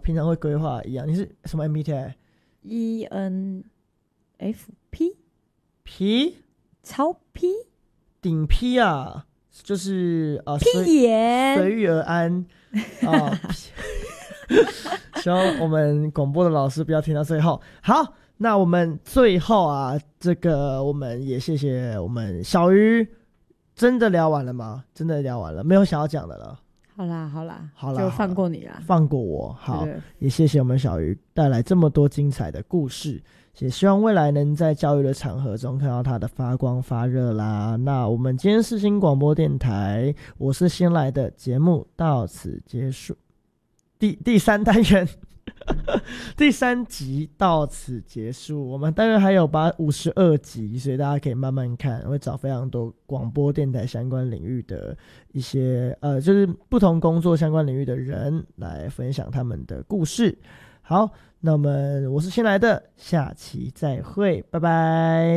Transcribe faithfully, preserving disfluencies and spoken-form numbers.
平常会规划一样。你是什么 M B T I？E N F P P 超 P 顶 P 啊，就是呃屁眼随遇而安啊。希望我们广播的老师不要听到最后。好，那我们最后啊，这个我们也谢谢我们小鱼。真的聊完了吗？真的聊完了，没有想要讲的了。 好啦好啦好啦， 就放过你啦， 放过我。好， 对对， 也谢谢我们小鱼带来这么多精彩的故事，也希望未来能在教育的场合中看到它的发光发热啦。那我们今天世新广播电台，我是新来的节目到此结束，第第三单元第三集到此结束。我们当然还有把五十二集，所以大家可以慢慢看，会找非常多广播电台相关领域的一些呃，就是不同工作相关领域的人来分享他们的故事。好，那么我是新来的，下期再会，拜拜。